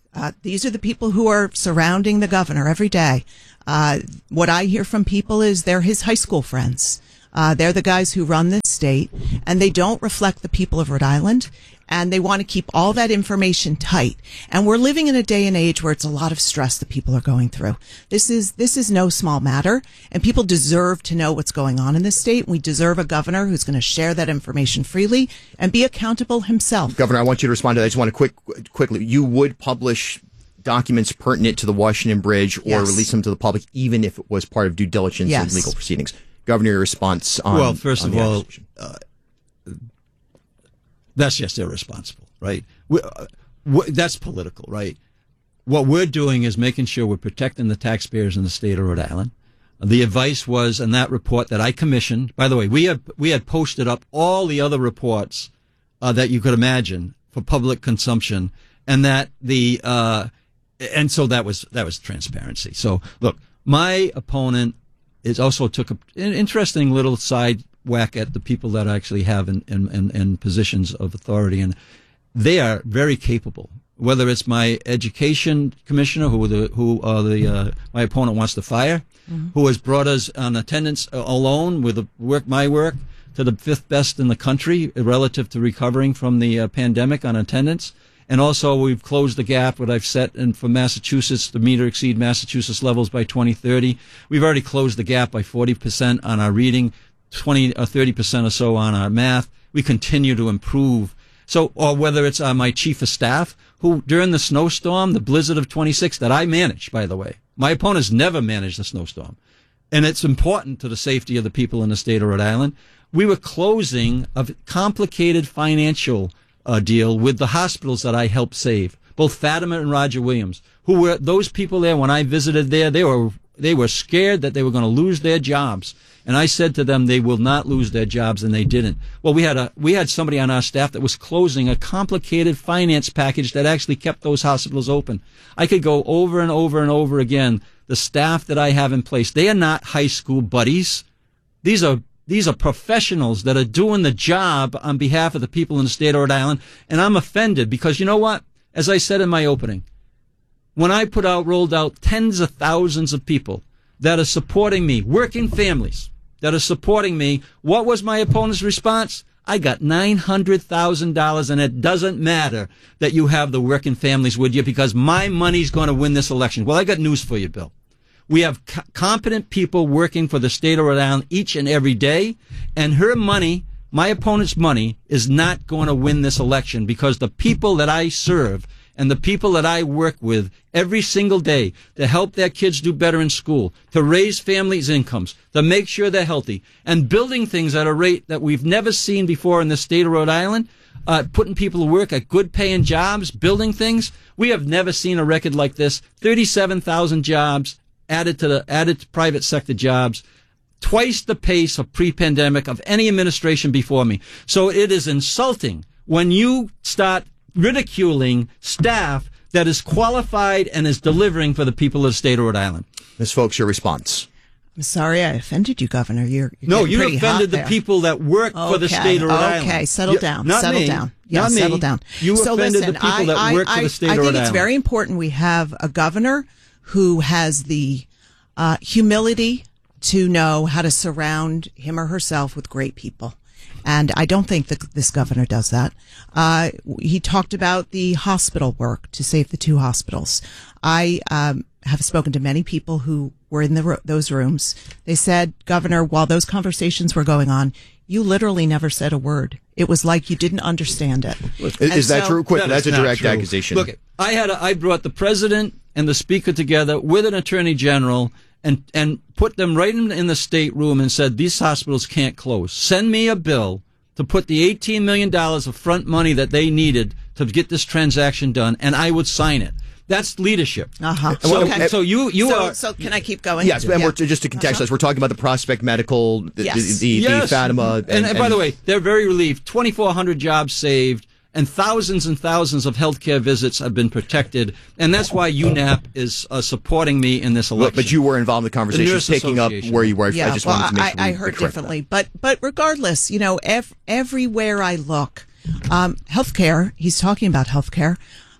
Uh, these are the people who are surrounding the governor every day. Uh, what I hear from people is they're his high school friends. Uh, they're the guys who run this state, and they don't reflect the people of Rhode Island, and they want to keep all that information tight. And we're living in a day and age where it's a lot of stress that people are going through. This is this is no small matter, and people deserve to know what's going on in this state. We deserve a governor who's going to share that information freely and be accountable himself. Governor, I want you to respond to that. I just want to quick, quickly. You would publish documents pertinent to the Washington Bridge or Yes. release them to the public, even if it was part of due diligence Yes. and legal proceedings. Governor, your response on Well, first on of the all, accusation. uh, that's just irresponsible, right? We, uh, w- that's political, right? What we're doing is making sure we're protecting the taxpayers in the state of Rhode Island. The advice was in that report that I commissioned. By the way, we had we had posted up all the other reports uh, that you could imagine for public consumption, and that the uh, and so that was that was transparency. So look, my opponent is also took a, an interesting little side whack at the people that I actually have in, in, in, in positions of authority, and they are very capable. Whether it's my education commissioner, who the who uh, the uh, my opponent wants to fire, mm-hmm. who has brought us on attendance alone with the work my work to the fifth best in the country relative to recovering from the uh, pandemic on attendance. And also, we've closed the gap that I've set in for Massachusetts to meet or exceed Massachusetts levels by twenty thirty. We've already closed the gap by forty percent on our reading, twenty or thirty percent or so on our math. We continue to improve. So, or whether it's uh, my chief of staff, who during the snowstorm, the blizzard of twenty-six that I managed, by the way, my opponents never managed the snowstorm. And it's important to the safety of the people in the state of Rhode Island. We were closing a complicated financial Uh, deal with the hospitals that I helped save, both Fatima and Roger Williams, who were those people there when I visited there. They were they were scared that they were going to lose their jobs, and I said to them they will not lose their jobs, and they didn't. Well, we had a we had somebody on our staff that was closing a complicated finance package that actually kept those hospitals open. I could go over and over and over again. The staff that I have in place, they are not high school buddies. These are These are professionals that are doing the job on behalf of the people in the state of Rhode Island. And I'm offended because, you know what? As I said in my opening, when I put out, rolled out tens of thousands of people that are supporting me, working families that are supporting me, what was my opponent's response? I got nine hundred thousand dollars, and it doesn't matter that you have the working families with you because my money's going to win this election. Well, I got news for you, Bill. We have co- competent people working for the state of Rhode Island each and every day, and her money, my opponent's money, is not going to win this election because the people that I serve and the people that I work with every single day to help their kids do better in school, to raise families' incomes, to make sure they're healthy, and building things at a rate that we've never seen before in the state of Rhode Island, uh, putting people to work at good paying jobs, building things. We have never seen a record like this. thirty-seven thousand jobs added to the added to private sector jobs, twice the pace of pre-pandemic of any administration before me. So it is insulting when you start ridiculing staff that is qualified and is delivering for the people of the state of Rhode Island. Miz Folks, your response. I'm sorry I offended you, Governor. You're, you're no, getting you pretty offended hot the there. people that work okay. for the state of Rhode Island. Okay, settle You- down. not settle me. down. Yeah, Not me. settle down. You so offended listen, the people that I, work I, for the state I, of I Rhode think it's Island. very important we have a governor who has the uh, humility to know how to surround him or herself with great people. And I don't think that this governor does that. Uh, he talked about the hospital work to save the two hospitals. I um, have spoken to many people who were in the ro- those rooms. They said, Governor, while those conversations were going on, you literally never said a word. It was like you didn't understand it. Is, is that so, true? Quick, That that's is a not direct true. accusation. Look, I had a, I brought the president and the speaker together with an attorney general and and put them right in, in the state room and said these hospitals can't close. Send me a bill to put the eighteen million dollars of front money that they needed to get this transaction done, and I would sign it. That's leadership. Uh-huh. So, Okay. so you you so, are. So can I keep going? Yes, and Yeah. we're, just to contextualize, Uh-huh. we're talking about the Prospect Medical, the, Yes. the, the, Yes. the Fatima. And, And, and by the way, they're very relieved. twenty-four hundred jobs saved, and thousands and thousands of healthcare visits have been protected, and that's why U N A P is uh, supporting me in this election. but you were involved in the conversation, Nurse taking up Association. where you were. Yeah, I just well, wanted to make I, sure I we heard correct differently, but but regardless, you know, ev- everywhere I look, um, healthcare. He's talking about healthcare.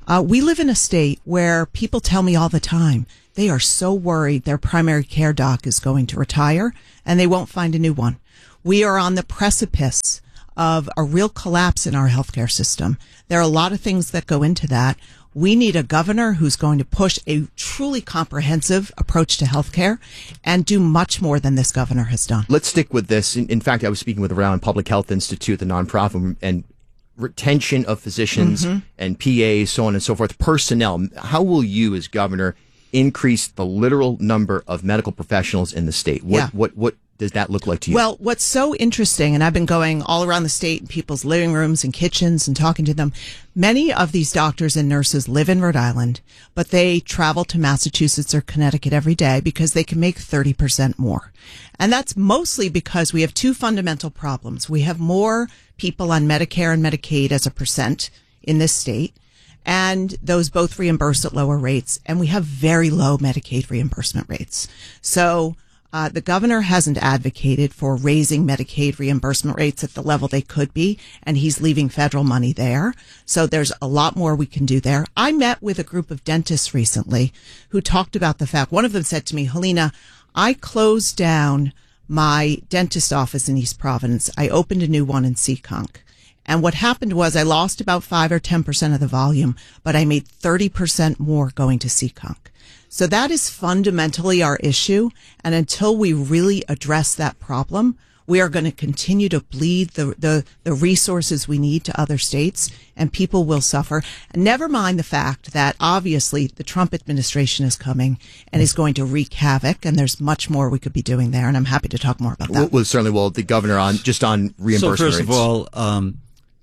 Uh, we live in a state where people tell me all the time they are so worried their primary care doc is going to retire and they won't find a new one. We are on the precipice of a real collapse in our healthcare system. There are a lot of things that go into that. We need a governor who's going to push a truly comprehensive approach to healthcare and do much more than this governor has done. Let's stick with this. In, in fact, I was speaking with the Rhode Island Public Health Institute, the nonprofit, and retention of physicians Mm-hmm. and P As, so on and so forth, personnel. How will you, as governor, increase the literal number of medical professionals in the state? What, Yeah. what, what does that look like to you? Well, what's so interesting, and I've been going all around the state in people's living rooms and kitchens and talking to them. Many of these doctors and nurses live in Rhode Island, but they travel to Massachusetts or Connecticut every day because they can make thirty percent more. And that's mostly because we have two fundamental problems. We have more people on Medicare and Medicaid as a percent in this state, and those both reimburse at lower rates, and we have very low Medicaid reimbursement rates. So Uh, the governor hasn't advocated for raising Medicaid reimbursement rates at the level they could be, and he's leaving federal money there. So there's a lot more we can do there. I met with a group of dentists recently who talked about the fact, one of them said to me, Helena, I closed down my dentist office in East Providence. I opened a new one in Seekonk. And what happened was I lost about five or ten percent of the volume, but I made thirty percent more going to Seekonk. So that is fundamentally our issue. And until we really address that problem, we are going to continue to bleed the, the, the resources we need to other states, and people will suffer. And never mind the fact that obviously the Trump administration is coming and is going to wreak havoc, and there's much more we could be doing there. And I'm happy to talk more about that. Well, well certainly, well, the governor on just on reimbursement So first rates. of all, um,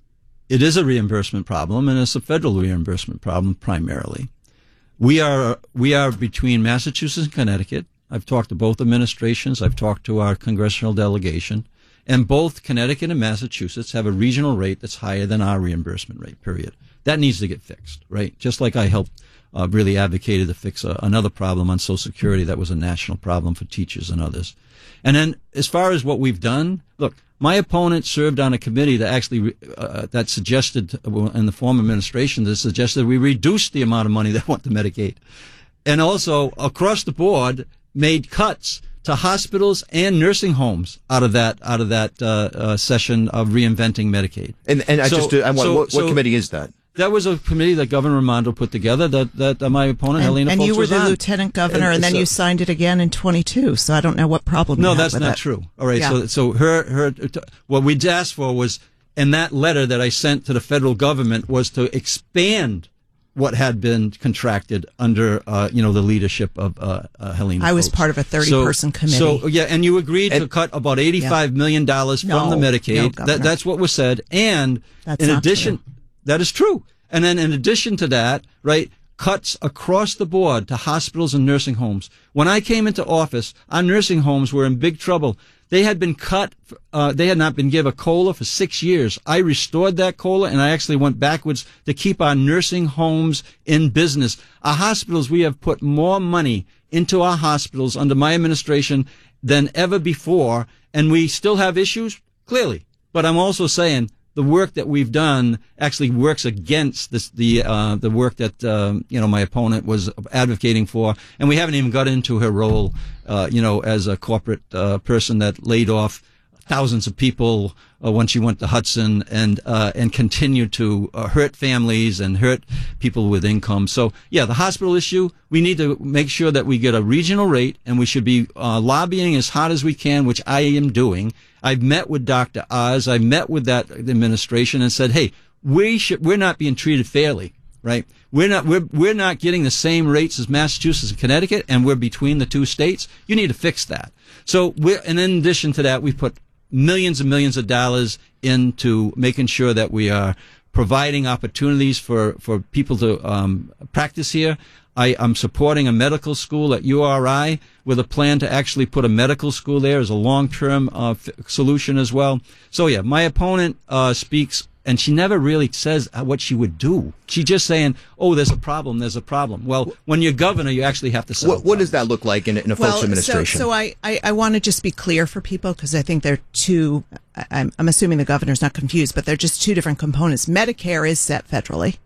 it is a reimbursement problem, and it's a federal reimbursement problem primarily. We are we are between Massachusetts and Connecticut. I've talked to both administrations. I've talked to our congressional delegation, and both Connecticut and Massachusetts have a regional rate that's higher than our reimbursement rate. Period. That needs to get fixed, right? Just like I helped uh, really advocated to fix a, another problem on Social Security that was a national problem for teachers and others. And then, as far as what we've done, look. My opponent served on a committee that actually uh, that suggested, in the former administration, that suggested we reduce the amount of money that went to Medicaid, and also across the board made cuts to hospitals and nursing homes out of that out of that uh, uh, session of reinventing Medicaid. And and I so, just I want, so, what, what so committee is that? That was a committee that Governor Raimondo put together that, that uh, my opponent, and, Helena and Foulkes, you were was the on. lieutenant governor, and, And then so- you signed it again in twenty-two. So I don't know what problem. No, you have that's with not it. true. All right. Yeah. So, so her, her, what we asked for was, in that letter that I sent to the federal government, was to expand what had been contracted under, uh, you know, the leadership of uh, uh, Helena. I was Foulkes. part of a thirty-person So- committee. So yeah, and you agreed to cut about eighty-five million dollars from No, the no, Medicaid. Governor. that, that's what was said. And That's in not addition, true. that is true. And then in addition to that, right, cuts across the board to hospitals and nursing homes. When I came into office, our nursing homes were in big trouble. They had been cut, uh, they had not been given a COLA for six years. I restored that COLA, and I actually went backwards to keep our nursing homes in business. Our hospitals, we have put more money into our hospitals under my administration than ever before, and we still have issues, clearly. But I'm also saying the work that we've done actually works against this, the uh, the work that um, you know my opponent was advocating for, and we haven't even got into her role, uh, you know, as a corporate uh, person that laid off thousands of people uh, when she went to Hudson, and uh, and continued to uh, hurt families and hurt people with income. So yeah, the hospital issue, we need to make sure that we get a regional rate, and we should be uh, lobbying as hard as we can, which I am doing. I've met with Doctor Oz. I met with that administration and said, hey, we should, we're not being treated fairly, right? We're not, we're, we're not getting the same rates as Massachusetts and Connecticut, and we're between the two states. You need to fix that. So we're, and in addition to that, we put millions and millions of dollars into making sure that we are providing opportunities for, for people to um, practice here. I, I'm supporting a medical school at U R I with a plan to actually put a medical school there as a long-term uh, f- solution as well. So yeah, my opponent uh, speaks, and she never really says what she would do. She's just saying, oh, there's a problem, there's a problem. Well, when you're governor, you actually have to solve What, what does that look like in, in a well, Foulkes administration? So, so I, I, I want to just be clear for people, because I think they're two, I- I'm, I'm assuming the governor's not confused, but they're just two different components. Medicare is set federally,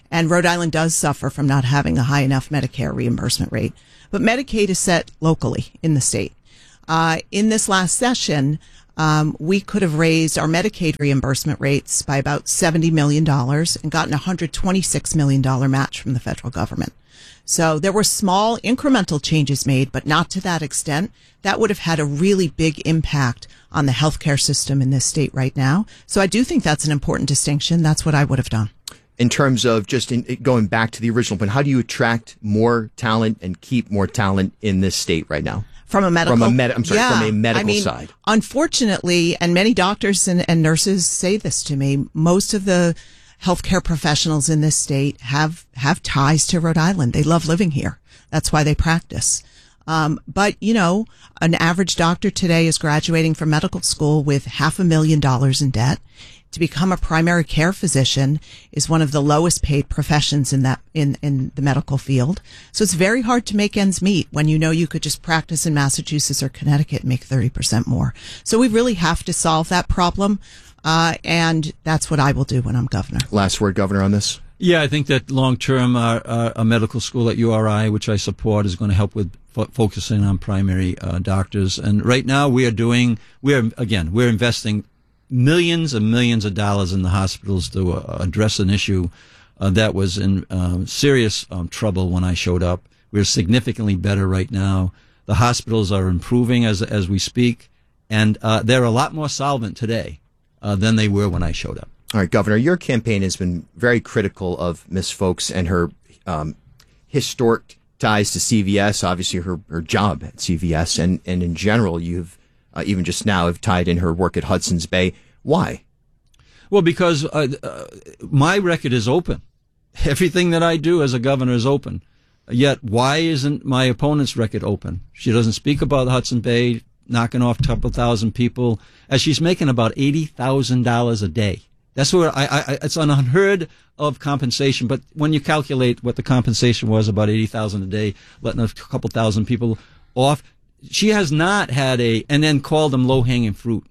And Rhode Island does suffer from not having a high enough Medicare reimbursement rate. But Medicaid is set locally in the state. Uh, in this last session, um, we could have raised our Medicaid reimbursement rates by about seventy million dollars and gotten a one hundred twenty-six million dollars match from the federal government. So there were small incremental changes made, but not to that extent. That would have had a really big impact on the healthcare system in this state right now. So I do think that's an important distinction. That's what I would have done. In terms of just in, going back to the original point, how do you attract more talent and keep more talent in this state right now? From a medical, from a med- I'm sorry, yeah, from a medical I mean, side. Unfortunately, and many doctors and, and nurses say this to me, most of the healthcare professionals in this state have have ties to Rhode Island. They love living here. That's why they practice. Um, but, you know, an average doctor today is graduating from medical school with half a million dollars in debt. To become a primary care physician is one of the lowest paid professions in that in, in the medical field. So it's very hard to make ends meet when you know you could just practice in Massachusetts or Connecticut and make thirty percent more. So we really have to solve that problem. Uh, and that's what I will do when I'm governor. Last word, Governor, on this? Yeah, I think that long term, uh, uh, a medical school at U R I, which I support, is going to help with fo- focusing on primary uh, doctors. And right now, we are doing, we are again, we're investing millions and millions of dollars in the hospitals to uh, address an issue uh, that was in um, serious um, trouble when I showed up. We're significantly better right now. The hospitals are improving as as we speak, and uh, they're a lot more solvent today uh, than they were when I showed up. All right, Governor, your campaign has been very critical of Miss Fowlkes and her um, historic ties to C V S, obviously her, her job at C V S, and, and in general, you've uh, even just now have tied in her work at Hudson's Bay. Why? Well, because uh, uh, my record is open. Everything that I do as a governor is open. Yet, why isn't my opponent's record open? She doesn't speak about Hudson Bay knocking off a couple thousand people, as she's making about eighty thousand dollars a day. That's where I, I, it's an unheard of compensation. But when you calculate what the compensation was, about eighty thousand a day, letting a couple thousand people off, she has not had a, and then called them low hanging fruit.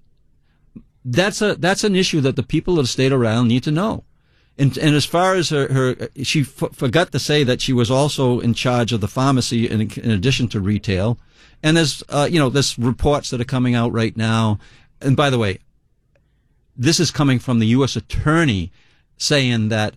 That's a, that's an issue that the people of the state of Rhode Island need to know. And, and as far as her, her she f- forgot to say that she was also in charge of the pharmacy in, in addition to retail. And there's, uh, you know, there's reports that are coming out right now. And by the way, this is coming from the U S attorney saying that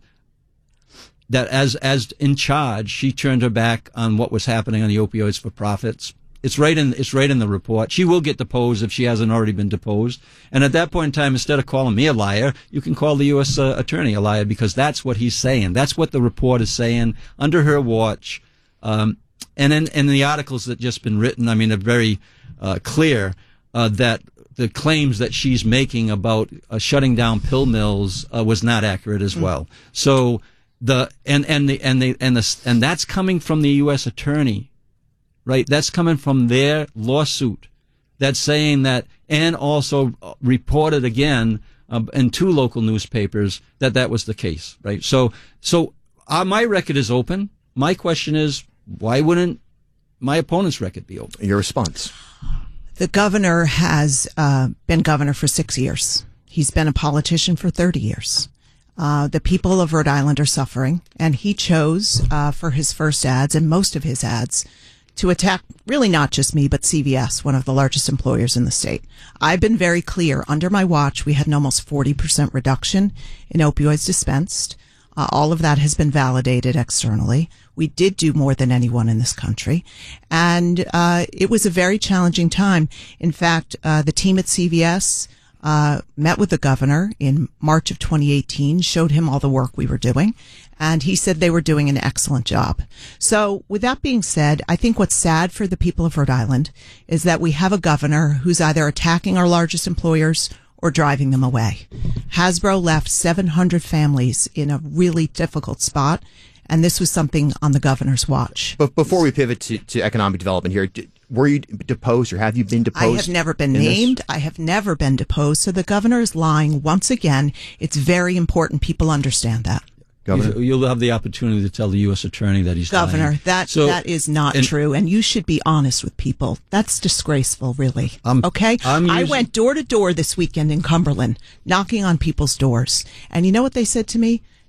that as as in charge, she turned her back on what was happening on the opioids for profits. It's right in it's right in the report. She will get deposed if she hasn't already been deposed. And at that point in time, instead of calling me a liar, you can call the U S uh, attorney a liar, because that's what he's saying. That's what the report is saying under her watch. Um, and in, in the articles that just been written, I mean, they're very uh, clear uh, that the claims that she's making about uh, shutting down pill mills uh, was not accurate as well. So the and and the and the and the and that's coming from the U S attorney, right? That's coming from their lawsuit. That's saying that, and also reported again uh, in two local newspapers that that was the case, right? So so uh, my record is open. My question is, why wouldn't my opponent's record be open? Your response. The governor has uh, been governor for six years. He's been a politician for thirty years. Uh, the people of Rhode Island are suffering, and he chose uh, for his first ads and most of his ads to attack really not just me, but C V S, one of the largest employers in the state. I've been very clear. Under my watch, we had an almost forty percent reduction in opioids dispensed. Uh, all of that has been validated externally. We did do more than anyone in this country. And uh, it was a very challenging time. In fact, uh, the team at C V S uh, met with the governor in March of twenty eighteen, showed him all the work we were doing, and he said they were doing an excellent job. So with that being said, I think what's sad for the people of Rhode Island is that we have a governor who's either attacking our largest employers or driving them away. Hasbro left seven hundred families in a really difficult spot, and this was something on the governor's watch. But before we pivot to, to economic development here, did, were you deposed or have you been deposed? I have never been named. This? I have never been deposed. So the governor is lying once again. It's very important people understand that. Governor? You'll have the opportunity to tell the U S attorney that he's Governor, lying. that So- that is not and- true, and you should be honest with people. That's disgraceful, really. I'm- okay? I'm I using- went door to door this weekend in Cumberland, knocking on people's doors, and you know what they said to me?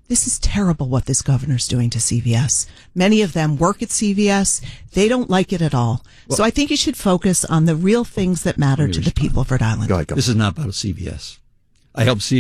this is terrible what this governor's doing to C V S. Many of them work at C V S. They don't like it at all. Well, so I think you should focus on the real things that matter to the people of Rhode Island. This is not about a C V S. I help C V S